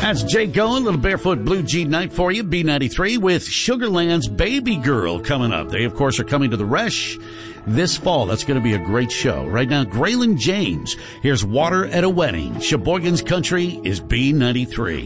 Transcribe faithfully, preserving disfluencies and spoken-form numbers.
That's Jake Cohen, Little Barefoot Blue Jean night for you, B ninety-three, with Sugarland's Baby Girl coming up. They, of course, are coming to the Resch this fall. That's going to be a great show. Right now, Graylin James. Here's Water at a Wedding. Sheboygan's Country is B ninety-three.